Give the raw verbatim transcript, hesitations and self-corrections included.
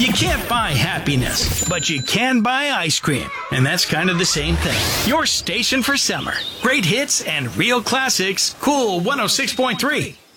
You can't buy happiness, but you can buy ice cream. And that's kind of the same thing. Your station for summer. Great hits and real classics. Cool one oh six point three.